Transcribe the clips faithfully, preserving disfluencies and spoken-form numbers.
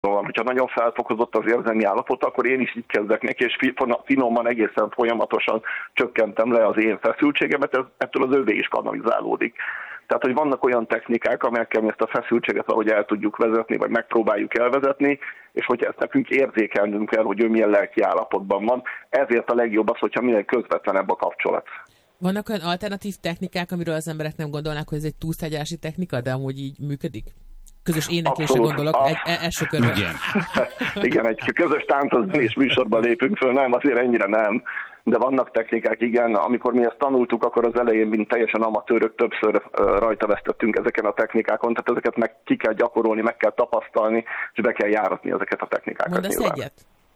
van. Hogyha nagyon felfokozott az érzelmi állapot, akkor én is így kezdek neki, és finoman, egészen folyamatosan csökkentem le az én feszültségemet, ez, ettől az övé is kanalizálódik. Tehát, hogy vannak olyan technikák, amelyekkel mi ezt a feszültséget valahogy el tudjuk vezetni, vagy megpróbáljuk elvezetni, és hogyha ezt nekünk érzékelnünk kell, hogy ő milyen lelki állapotban van, ezért a legjobb az, hogyha minél közvetlenebb a kapcsolat. Vannak olyan alternatív technikák, amiről az emberek nem gondolnák, hogy ez egy túlszágyási technika, de amúgy így működik? Közös éneklésre gondolok, a... egy első körben. Igen. Igen, egy közös táncos műsorban lépünk föl, nem, azért ennyire nem. De vannak technikák, igen, amikor mi ezt tanultuk, akkor az elején, mint teljesen amatőrök, többször rajta vesztettünk ezeken a technikákon, tehát ezeket meg ki kell gyakorolni, meg kell tapasztalni, és be kell járatni ezeket a technikákat. Mondasz nyilván egyet?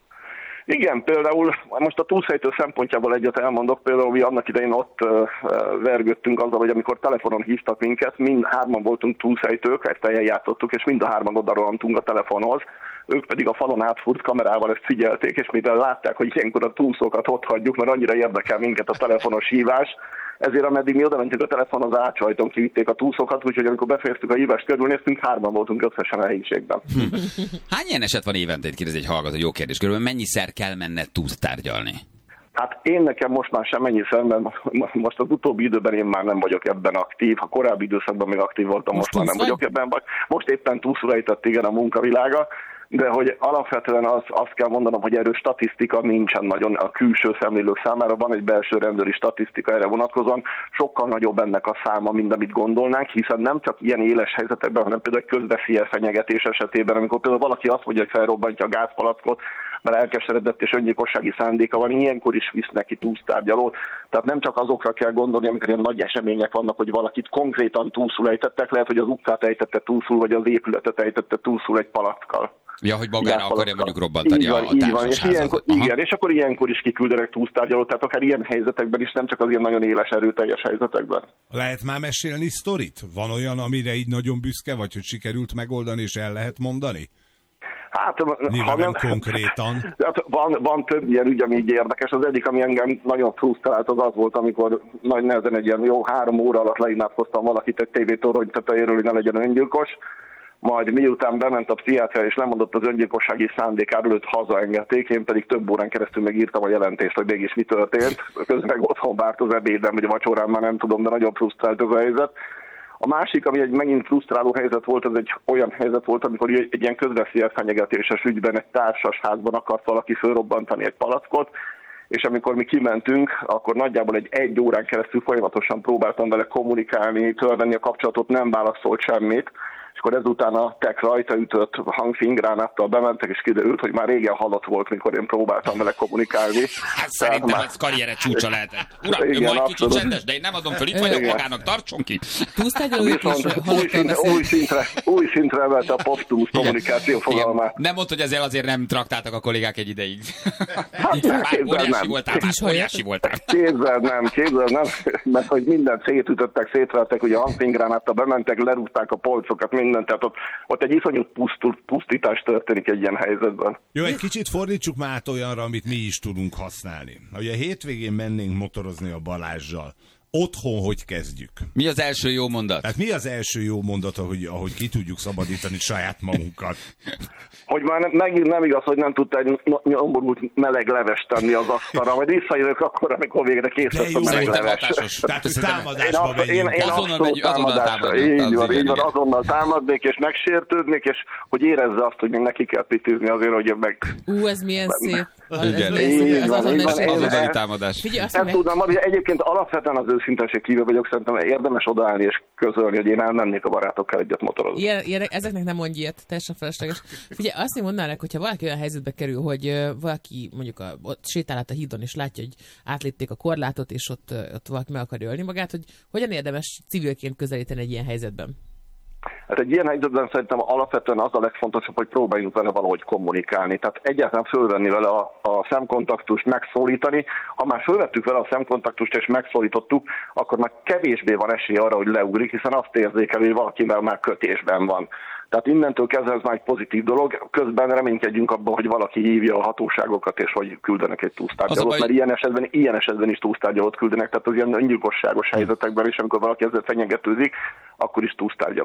Igen, például most a túlszejtő szempontjából egyet elmondok, például mi annak idején ott uh, vergődtünk azzal, hogy amikor telefonon hívtak minket, mind hárman voltunk túlszejtők, ezt eljátszottuk, és mind a hárman odarohantunk a telefonhoz, ők pedig a falon átfúrt kamerával ezt figyelték, és mivel látták, hogy ilyenkor a túlszókat ott hagyjuk, mert annyira érdekel minket a telefonos hívás, ezért ameddig mi oda mentünk a telefonhoz, átsajton kivitték a túlszókat, úgyhogy amikor befejeztük a hívást, körülnéztünk, hárman voltunk összesen a helyiségben. Hm. Hány ilyen eset van évente, kérdez egy hallgató, jó kérdés, körülbelül mennyiszer kell menned túltárgyalni? Hát én nekem most már sem mennyiszer, mert most az utóbbi időben én már nem vagyok ebben aktív. A korábbi időszakban még aktív voltam, most, most már nem vagyok ebben. Most éppen túlszulejtett, igen, a munkavilága. De hogy alapvetően az, azt kell mondanom, hogy erős statisztika nincsen nagyon a külső szemlélők számára, van egy belső rendőri statisztika erre vonatkozóan, sokkal nagyobb ennek a száma, mint amit gondolnánk, hiszen nem csak ilyen éles helyzetekben, hanem például egy közveszélyes fenyegetés esetében, amikor például valaki azt mondja, hogy felrobbantja a gázpalackot, mert elkeseredett és öngyilkossági szándéka van, ilyenkor is visz neki túlsztárgyalót. Tehát nem csak azokra kell gondolni, amikor ilyen nagy események vannak, hogy valakit konkrétan túlszul ejtettek, lehet, hogy az utcát ejtette túlszul, vagy az épületet ejtette túlszul egy palackkal. Ja, hogy magára akarja mondjuk robbantani van, a társasházat. És, igen, és akkor ilyenkor is kiküldenek túlsztárgyalót, tehát akár ilyen helyzetekben is, nem csak az ilyen nagyon éles, erőteljes helyzetekben. Lehet már mesélni sztorit? Van olyan, amire így nagyon büszke vagy, hogy sikerült megoldani, és el lehet mondani? Hát, ha nem konkrétan. Hát van, van több ilyen ügy, ami így érdekes. Az egyik, ami engem nagyon frusztrált, az az volt, amikor nagy nehezen egy ilyen jó három óra alatt leimádkoztam valakit egy tévétorony tetejéről, hogy ne legyen öngyilkos. Majd miután bement a pszichiátriára és lemondott az öngyilkossági szándékáról, őt hazaengedték, én pedig több órán keresztül megírtam a jelentést, hogy mégis mi történt. Közben meg otthon várt az ebédem, vagy a vacsorán, már nem tudom, de nagyon frusztrált ez a helyzet. A másik, ami egy megint frusztráló helyzet volt, az egy olyan helyzet volt, amikor egy, egy ilyen közveszélyes fenyegetéses ügyben egy társasházban akart valaki fölrobbantani egy palackot, és amikor mi kimentünk, akkor nagyjából egy egy órán keresztül folyamatosan próbáltam vele kommunikálni, tölvenni a kapcsolatot, nem válaszolt semmit, és akkor ezután a tek rajta ütött hangfingránáttal bementek, és kiderült, hogy már régen halott volt, mikor én próbáltam vele kommunikálni. Hát szerintem már... az karriere csúcsa lehetett. Uram, igen, ő majd kicsit csendes, de én nem adom föl, itt vagyok, magának tartson ki. Új szintre, új szintre, új szintre emelte a posztumusz kommunikáció fogalmát. Nem mondd, hogy ezzel azért nem traktáltak a kollégák egy ideig. Hát nem, óriási voltál, óriási voltál. Képzeld nem, képzeld nem, mert hogy mindent szétütöttek, szétvertek, ugye a hangfingránáttal bementek, lerúgták a polcokat, mindent, tehát ott, ott egy iszonyú pusztítás történik egy ilyen helyzetben. Jó, egy kicsit fordítsuk már át olyanra, amit mi is tudunk használni. Ugye hétvégén mennénk motorozni a Balázssal. Otthon hogy kezdjük? Mi az első jó mondat? Tehát mi az első jó mondat, ahogy, ahogy ki tudjuk szabadítani saját magunkat? Hogy már nem, megint nem igaz, hogy nem tudta egy nyomorult meleg levest tenni az asztalra, majd visszajövök akkor, amikor végre kész lesz a meleg leves. Tehát támadásba megyünk. Én, én abszolút támadásra. Így van, így van, azonnal támadnék és megsértődnék, és hogy érezze azt, hogy még neki kell pitűzni azért, hogy meg... Ú, ez milyen szép. Igen. Így van, így van. Azonnali támadás. Ezt tudnám, hogy egyébként alapvetően az őszinteség kívül vagyok, szerintem érdemes odaállni és közölni, hogy én elmennék a barátokkal egyet motorozni. Ilyen, ilyen, ezeknek nem mondj ilyet, teljesen felesleges. Figyelj, azt én mondanák, hogyha valaki olyan helyzetbe kerül, hogy uh, valaki mondjuk a, ott sétál át a hídon, és látja, hogy átlépték a korlátot, és ott, uh, ott valaki meg akar ölni magát, hogy hogyan érdemes civilként közelíteni egy ilyen helyzetben? Hát egy ilyen helyzetben szerintem alapvetően az a legfontosabb, hogy próbáljunk vele valahogy kommunikálni. Tehát egyáltalán fölvenni vele a, a szemkontaktust, megszólítani. Ha már fölvettük vele a szemkontaktust és megszólítottuk, akkor már kevésbé van esély arra, hogy leugrik, hiszen azt érzékelő, hogy valakivel már kötésben van. Tehát innentől kezdve ez már egy pozitív dolog, közben reménykedjünk abban, hogy valaki hívja a hatóságokat, és hogy küldenek egy túlsztárgyalót, baj... mert ilyen esetben, ilyen esetben is túlsztárgyalót küldenek, tehát az ilyen öngyilkosságos helyzetekben is, amikor valaki ezzel fenyegetőzik, akkor is túlsztárgyaló jön.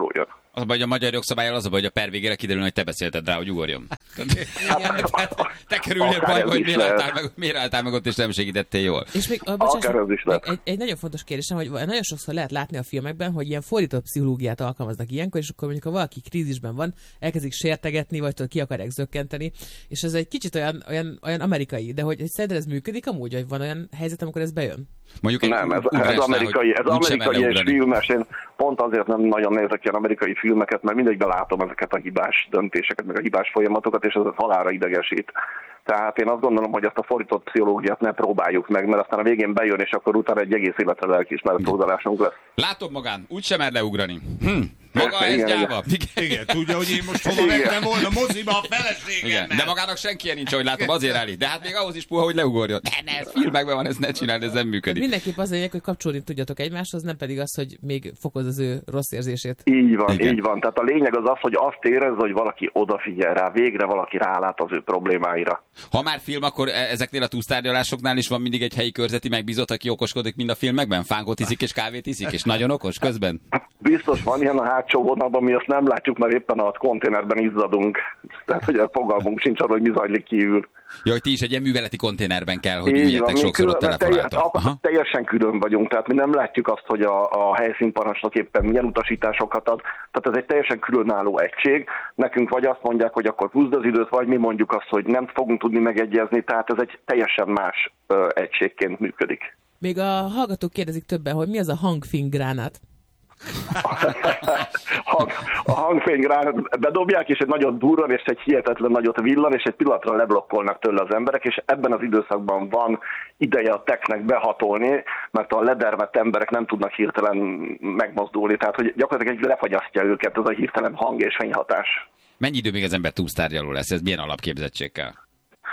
Az a baj, hogy a magyar jogszabályal az a baj, hogy a per végére kiderül, hogy te beszélted rá, hogy ugorjon. Te kerülnél bajba, hogy miért álltál, meg, miért álltál meg ott, és nem segítettél jól. És még, a, bocsánat, egy, egy nagyon fontos kérdésem, hogy nagyon sokszor lehet látni a filmekben, hogy ilyen fordított pszichológiát alkalmaznak ilyenkor, és akkor mondjuk, ha valaki krízisben van, elkezdik sértegetni, vagy tudod, ki akarják zökkenteni, és ez egy kicsit olyan, olyan, olyan amerikai, de hogy szerinted ez működik amúgy, hogy van olyan helyzet, amikor ez bejön? Mondjuk nem, ez, ez amerikai, ez amerikai és filmes. Én pont azért nem nagyon nézek ilyen amerikai filmeket, mert mindegyben látom ezeket a hibás döntéseket, meg a hibás folyamatokat, és ez halálra idegesít. Tehát én azt gondolom, hogy ezt a fordított pszichológiát ne próbáljuk meg, mert aztán a végén bejön, és akkor utána egy egész életre lelkiismeret próbálásunk lesz. Látom magán, úgy sem mer leugrani. Hm. Maga ez gyáva. Igen. Igen, tudja, hogy én most hova vettem volna moziba a feleségemmel. De magának senki ilyen nincs, ahogy látom, azért állít. De hát még ahhoz is puha, hogy leugorjon. De ne, ez filmekben van, ez ne csinálni, ez nem működik. Mindenképp az lényeg, hogy kapcsolni tudjatok egymáshoz, nem pedig az, hogy még fokoz az ő rossz érzését. Így van, Igen. így van. Tehát a lényeg az az, hogy azt érez, hogy valaki odafigyel rá, végre valaki rálát az ő problémáira. Ha már film, akkor ezeknél a túlsztárgyalásoknál is van mindig egy helyi körzeti megbízott, aki okoskodik mind a filmekben? Fánkot iszik és kávét iszik, és nagyon okos közben? Biztos van ilyen a hátsó vonalban, mi azt nem látjuk, mert éppen a konténerben izzadunk. Tehát, hogy a fogalmunk sincs arra, hogy mi zajlik kívül. Ja, hogy ti is egy ilyen műveleti konténerben kell, hogy üljetek sokszor ott telefonáltok. Teljes, teljesen külön vagyunk, tehát mi nem látjuk azt, hogy a, a helyszínparancsnok éppen milyen utasításokat ad. Tehát ez egy teljesen különálló egység. Nekünk vagy azt mondják, hogy akkor húzd az időt, vagy mi mondjuk azt, hogy nem fogunk tudni megegyezni, tehát ez egy teljesen más ö, egységként működik. Még a hallgatók kérdezik többen, hogy mi az a hangfénygránát? A hangfénygránát bedobják, és egy nagyon durran, és egy hihetetlen nagyot villan, és egy pillanatra leblokkolnak tőle az emberek, és ebben az időszakban van ideje a technek behatolni, mert a ledervedt emberek nem tudnak hirtelen megmozdulni, tehát hogy gyakorlatilag egy lefagyasztja őket ez a hirtelen hang és fényhatás. Mennyi idő még az ember túlsztárgyaló lesz? Ez milyen alapképzettséggel?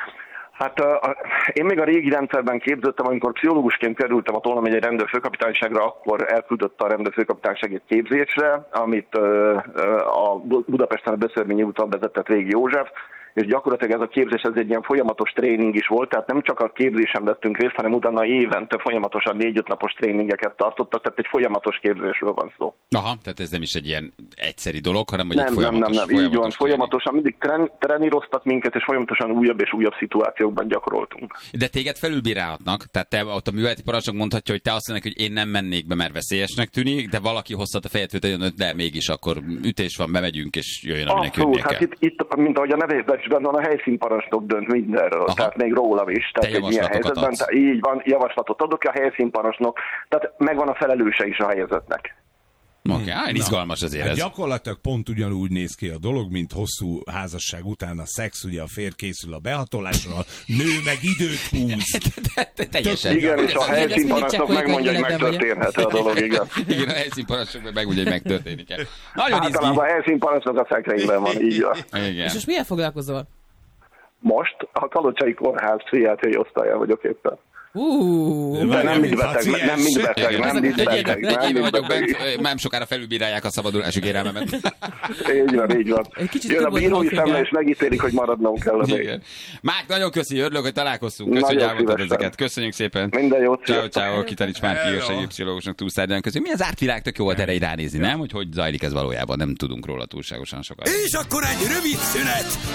Hát uh, én még a régi rendszerben képződtem, amikor pszichológusként kerültem a Tolna megyei rendőrfőkapitányságra, akkor elküldött a rendőrfőkapitányság egy képzésre, amit uh, a Budapesten a Beszörményi úton vezetett Régi József, és gyakorlatilag ez a képzés ez egy ilyen folyamatos tréning is volt, tehát nem csak a képzésen vettünk részt, hanem utána évente folyamatosan négy-öt napos tréningeket tartottak, tehát egy folyamatos képzésről van szó. Aha, tehát ez nem is egy ilyen egyszeri dolog, hanem hogy nem, egy folyamatos, nem, nem, nem, így van, folyamatosan mindig tren, treníroztak minket, és folyamatosan újabb és újabb szituációkban gyakoroltunk. De téged felülbírálhatnak, tehát te ott a műveleti parancsnok mondhatja, hogy te azt mondod, hogy én nem mennék be, mert veszélyesnek tűnik, de valaki hozhat a fejet, hogy de mégis akkor ütés van, bemegyünk, és jöjjön, aminek jönnie kell. Hát itt, itt, mint ahogy a nevében is benne van, a helyszínparancsnok dönt mindenről, aha, tehát még rólam is. Tehát egy ilyen helyzetben, tehát így van, javaslatot adok a helyszínparancsnok, tehát megvan a felelőse is a helyzetnek. Oké, okay, izgalmas azért hát ez. Gyakorlatilag pont ugyanúgy néz ki a dolog, mint hosszú házasság után a szex, ugye a férj készül a behatolásra, a nő meg időt húz. Teljesen. Igen, és a helyszínparancsnok megmondja, hogy megtörténhet a dolog, igen. Igen, a helyszínparancsnok megmondja, hogy megtörténik. Nagyon izgi. Általában a helyszínparancsnok a szekrényben van, így van. Igen. És most milyen foglalkozol? Most a Kalocsai Kórház pszichiátriai osztályán vagyok éppen. Uh, de nem mind beteg, nem mind beteg, nem mind beteg. Egy éve vagyok bent, nem sokára felülbírálják a szabadulási kérelmemet. Így van, így van. Jön a bírói szemle, és megítélik, hogy maradnom kell. Igen. Mák, nagyon köszi, örülök, hogy találkoztunk. Köszönjük, hogy elmondtad ezeket. Köszönjük szépen. Minden jót. Ciao, ciao, Kitanics Márk igazságügyi pszichológusnak túlszárgyalán közül. Mi az árt világ, tök jó volt erre ránézni, nem? Hogy hogy zajlik ez valójában, nem tudunk róla túlságosan sokat. És akkor egy rövid szünet,